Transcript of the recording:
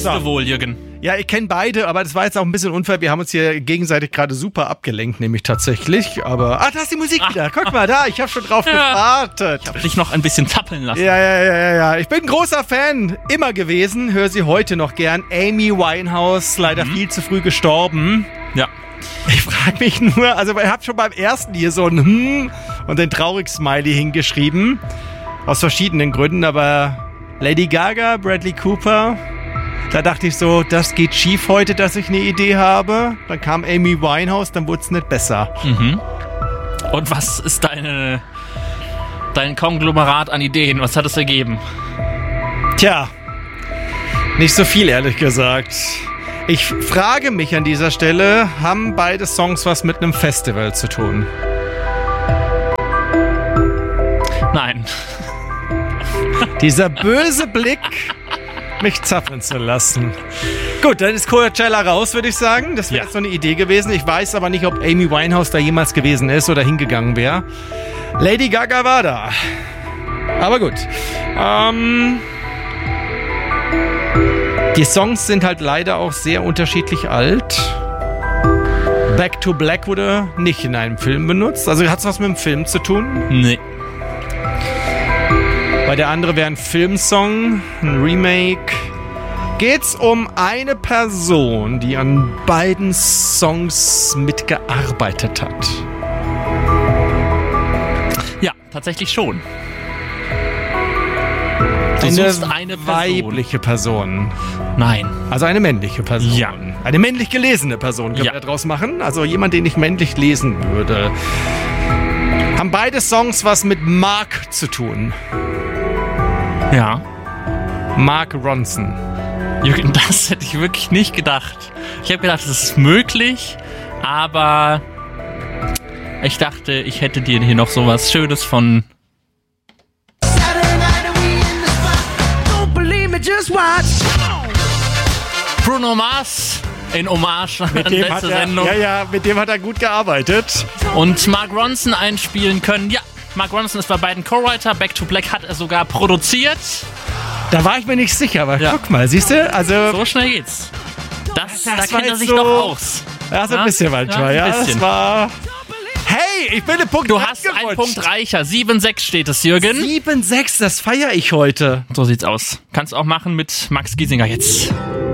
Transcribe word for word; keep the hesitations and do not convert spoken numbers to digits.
kennst so. du wohl, Jürgen? Ja, ich kenne beide, aber das war jetzt auch ein bisschen unfair. Wir haben uns hier gegenseitig gerade super abgelenkt, nämlich tatsächlich. Aber, ah, da ist die Musik Ach. wieder. Guck mal, da, ich habe schon drauf ja. gewartet. Ich habe dich noch ein bisschen zappeln lassen. Ja, ja, ja, ja, ja. Ich bin ein großer Fan, immer gewesen. Höre sie heute noch gern. Amy Winehouse, leider mhm. viel zu früh gestorben. Ja. Ich frage mich nur, also ich habe schon beim ersten hier so ein Hm und ein Traurig-Smiley hingeschrieben. Aus verschiedenen Gründen, aber Lady Gaga, Bradley Cooper... Da dachte ich so, das geht schief heute, dass ich eine Idee habe. Dann kam Amy Winehouse, dann wurde es nicht besser. Mhm. Und was ist deine, dein Konglomerat an Ideen? Was hat es ergeben? Tja, nicht so viel, ehrlich gesagt. Ich frage mich an dieser Stelle, haben beide Songs was mit einem Festival zu tun? Nein. Dieser böse Blick... mich zappeln zu lassen. Gut, dann ist Coachella raus, würde ich sagen. Das wäre ja. jetzt so eine Idee gewesen. Ich weiß aber nicht, ob Amy Winehouse da jemals gewesen ist oder hingegangen wäre. Lady Gaga war da. Aber gut. Ähm, die Songs sind halt leider auch sehr unterschiedlich alt. Back to Black wurde nicht in einem Film benutzt. Also hat es was mit dem Film zu tun? Nee. Bei der andere wäre ein Filmsong, ein Remake. Geht's um eine Person, die an beiden Songs mitgearbeitet hat? Ja, tatsächlich schon. Du eine, suchst eine Person. weibliche Person. Nein. Also eine männliche Person. Ja. Eine männlich gelesene Person können ja. wir daraus machen. Also jemand, den ich männlich lesen würde. Haben beide Songs was mit Mark zu tun? Ja. Mark Ronson. Jürgen, das hätte ich wirklich nicht gedacht. Ich habe gedacht, das ist möglich, aber ich dachte, ich hätte dir hier noch sowas Schönes von Bruno Mars in Hommage an letzte Sendung. Ja, ja, mit dem hat er gut gearbeitet. Und Mark Ronson einspielen können. Ja. Mark Ronson ist bei beiden Co-Writer. Back to Black hat er sogar produziert. Da war ich mir nicht sicher, aber ja. guck mal, siehst du? Also so schnell geht's. Das, das da kennt er sich so, doch aus. Ja, so ein ja? bisschen manchmal. Ja, ja, das war... Hey, ich bin eine Punkt Du hast einen Punkt reicher. sieben sechs steht es, Jürgen. sieben sechs, das feiere ich heute. So sieht's aus. Kannst auch machen mit Max Giesinger jetzt.